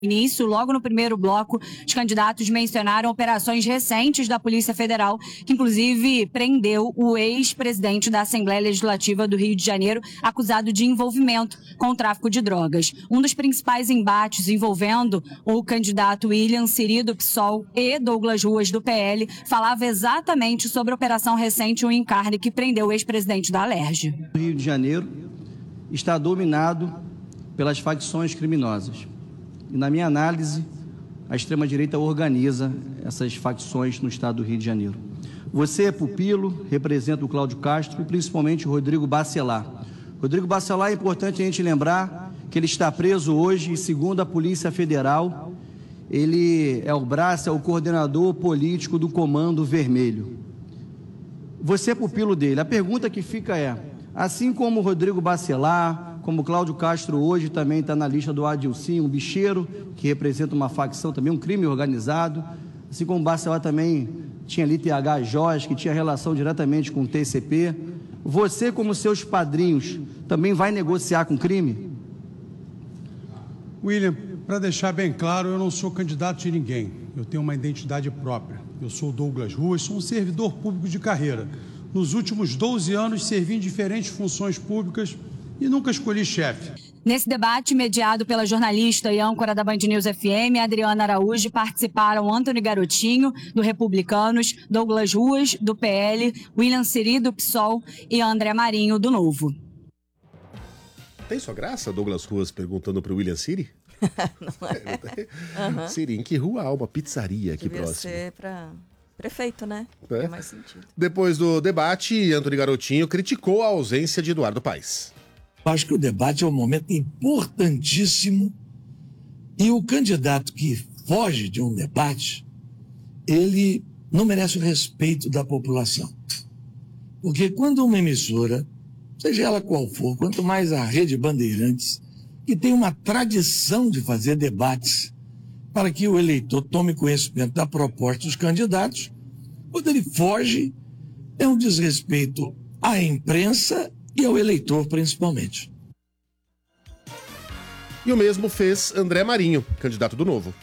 início, logo no primeiro bloco, os candidatos mencionaram operações recentes da Polícia Federal, que inclusive prendeu o ex-presidente da Assembleia Legislativa do Rio de Janeiro, acusado de envolvimento com o tráfico de drogas. Um dos principais embates envolvendo o candidato William Siri, do PSOL, e Douglas Ruas, do PL, falava exatamente sobre a operação recente, o Encarne, que prendeu o ex-presidente da Alerj. O Rio de Janeiro está dominado pelas facções criminosas. E, na minha análise, a extrema-direita organiza essas facções no estado do Rio de Janeiro. Você é pupilo, representa o Cláudio Castro e principalmente o Rodrigo Bacelar. Rodrigo Bacelar, é importante a gente lembrar que ele está preso hoje e, segundo a Polícia Federal, ele é o braço, é o coordenador político do Comando Vermelho. Você é pupilo dele. A pergunta que fica é, assim como o Rodrigo Bacelar, como o Cláudio Castro hoje também está na lista do Adilcinho, um bicheiro, que representa uma facção também, um crime organizado, assim como o Bacelar também tinha ali TH Jorge, que tinha relação diretamente com o TCP. Você, como seus padrinhos, também vai negociar com crime? William, para deixar bem claro, eu não sou candidato de ninguém. Eu tenho uma identidade própria. Eu sou Douglas Ruas, sou um servidor público de carreira. Nos últimos 12 anos, servi em diferentes funções públicas e nunca escolhi chefe. Nesse debate, mediado pela jornalista e âncora da Band News FM, Adriana Araújo, participaram Antony Garotinho, do Republicanos, Douglas Ruas, do PL, William Siri, do PSOL e André Marinho, do Novo. Tem sua graça, Douglas Ruas perguntando para o William Siri? Não é? Uhum. Siri, em que rua há uma pizzaria aqui Devia próximo? ser para prefeito, né? É. Faz mais sentido. Depois do debate, Antony Garotinho criticou a ausência de Eduardo Paes. Acho que o debate é um momento importantíssimo e o candidato que foge de um debate, ele não merece o respeito da população. Porque quando uma emissora, seja ela qual for, quanto mais a Rede Bandeirantes, que tem uma tradição de fazer debates para que o eleitor tome conhecimento da proposta dos candidatos, quando ele foge, é um desrespeito à imprensa e ao eleitor, principalmente. E o mesmo fez André Marinho, candidato do Novo.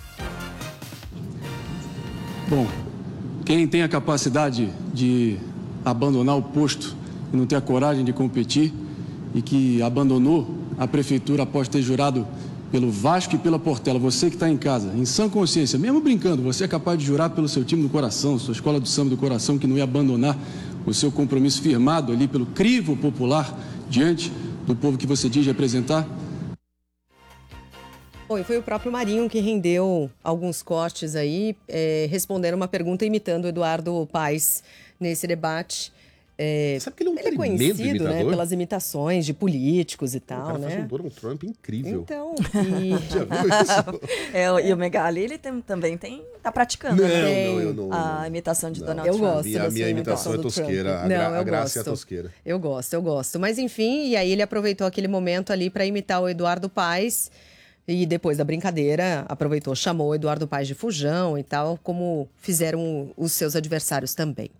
Bom, quem tem a capacidade de abandonar o posto e não ter a coragem de competir e que abandonou a prefeitura após ter jurado pelo Vasco e pela Portela, você que está em casa, em sã consciência, mesmo brincando, você é capaz de jurar pelo seu time do coração, sua escola do samba do coração, que não ia abandonar o seu compromisso firmado ali pelo crivo popular diante do povo que você diz representar? Bom, e foi o próprio Marinho que rendeu alguns cortes aí, respondendo uma pergunta imitando o Eduardo Paes nesse debate. Sabe que ele é um ele é conhecido, imitador? né, pelas imitações de políticos e tal, O cara né? faz um Donald Trump incrível. Então, Já viu isso? E o Megali, ele também tá praticando, né? eu não. A imitação de Donald eu Trump. gosto da A sua minha imitação é do tosqueira. Trump. A graça é a tosqueira. Eu gosto. Mas enfim, e aí ele aproveitou aquele momento ali para imitar o Eduardo Paes. E depois da brincadeira, chamou o Eduardo Paes de fujão e tal, como fizeram os seus adversários também.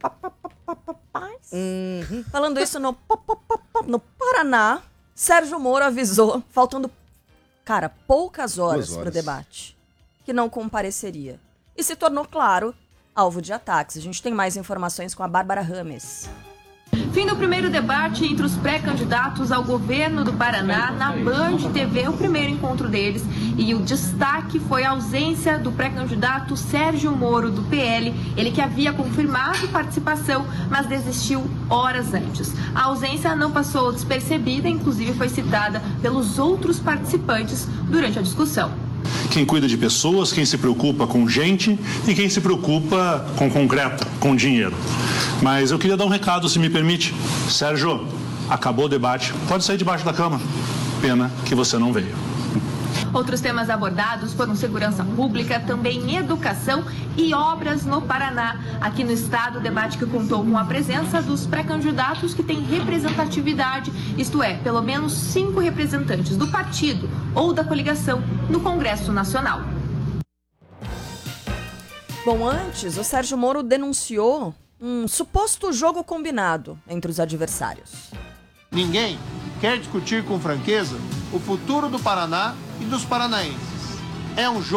Uhum. Falando isso no Paraná, Sérgio Moro avisou, faltando, poucas horas para o debate, que não compareceria. E se tornou, claro, alvo de ataques. A gente tem mais informações com a Bárbara Rames. Fim do primeiro debate entre os pré-candidatos ao governo do Paraná na Band TV, o primeiro encontro deles. E o destaque foi a ausência do pré-candidato Sérgio Moro, do PL. Ele que havia confirmado participação, mas desistiu horas antes. A ausência não passou despercebida, inclusive foi citada pelos outros participantes durante a discussão. Quem cuida de pessoas, quem se preocupa com gente e quem se preocupa com concreto, com dinheiro. Mas eu queria dar um recado, se me permite. Sérgio, acabou o debate, pode sair debaixo da cama. Pena que você não veio. Outros temas abordados foram segurança pública, também educação e obras no Paraná. Aqui no estado, o debate que contou com a presença dos pré-candidatos que têm representatividade, isto é, pelo menos 5 representantes do partido ou da coligação no Congresso Nacional. Bom, antes, o Sérgio Moro denunciou um suposto jogo combinado entre os adversários. Ninguém quer discutir com franqueza o futuro do Paraná e dos paranaenses. É um jogo.